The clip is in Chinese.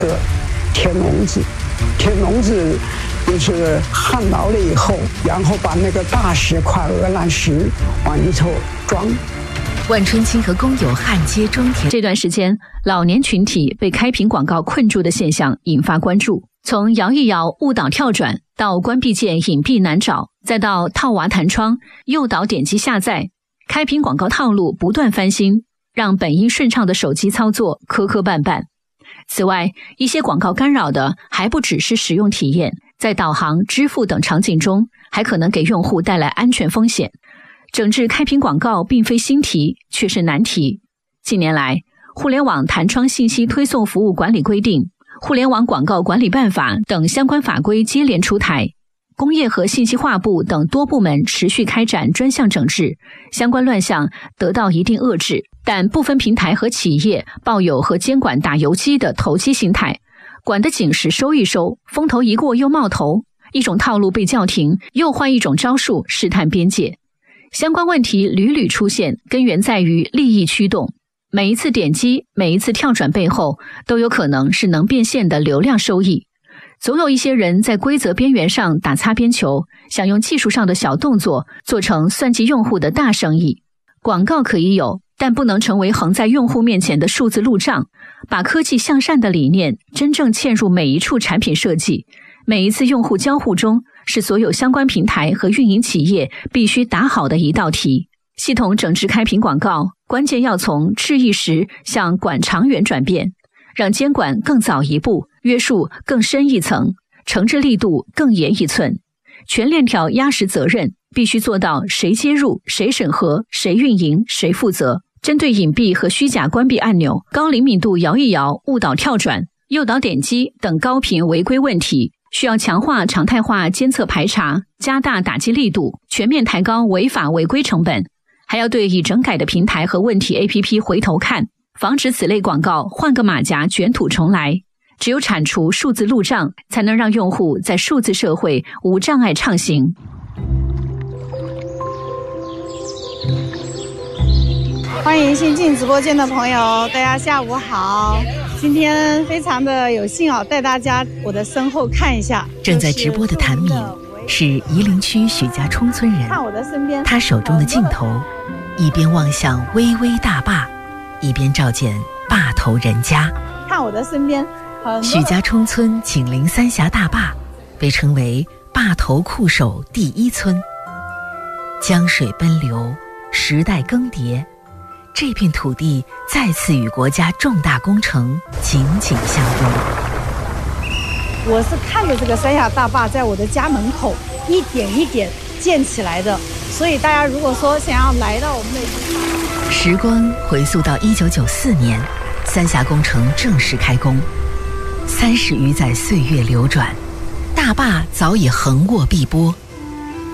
的填笼子，填笼子就是焊牢了以后，然后把那个大石块、鹅卵石往里头装。 万春青和工友焊接装填。这段时间，老年群体被开屏广告困住的现象引发关注。从摇一摇误导跳转到关闭键隐蔽难找，再到套娃弹窗、诱导点击下载，开屏广告套路不断翻新，让本应顺畅的手机操作磕磕绊绊。此外，一些广告干扰的还不只是使用体验，在导航、支付等场景中，还可能给用户带来安全风险。整治开屏广告并非新题，却是难题。近年来，互联网弹窗信息推送服务管理规定、互联网广告管理办法等相关法规接连出台，工业和信息化部等多部门持续开展专项整治，相关乱象得到一定遏制。但部分平台和企业抱有和监管打游击的投机心态，管得紧时收一收，风头一过又冒头，一种套路被叫停，又换一种招数试探边界。相关问题屡屡出现，根源在于利益驱动。每一次点击，每一次跳转背后，都有可能是能变现的流量收益。总有一些人在规则边缘上打擦边球，想用技术上的小动作做成算计用户的大生意。广告可以有，但不能成为横在用户面前的数字路障。把科技向善的理念真正嵌入每一处产品设计，每一次用户交互中，是所有相关平台和运营企业必须答好的一道题。系统整治开屏广告，关键要从治一时向管长远转变，让监管更早一步，约束更深一层，惩治力度更严一寸。全链条压实责任，必须做到谁接入、谁审核、谁运营、谁负责。针对隐蔽和虚假关闭按钮、高灵敏度摇一摇、误导跳转、诱导点击等高频违规问题，需要强化常态化监测排查，加大打击力度，全面抬高违法违规成本。还要对已整改的平台和问题 APP 回头看，防止此类广告换个马甲卷土重来。只有铲除数字路障，才能让用户在数字社会无障碍畅行。 欢迎新进直播间的朋友，大家下午好。今天非常的有幸带大家我的身后看一下。 正在直播的谭敏是夷陵区许家冲村人， 看我的身边， 他手中的镜头一边望向巍巍大坝，一边照见坝头人家。 看我的身边， 许家冲村紧邻三峡大坝，被称为坝头库守第一村。江水奔流，时代更迭，这片土地再次与国家重大工程紧紧相拥。 我是看着这个三峡大坝在我的家门口一点一点建起来的，所以大家如果说想要来到我们的时光回溯到1994年，三峡工程正式开工。30余载岁月流转，大坝早已横卧碧波，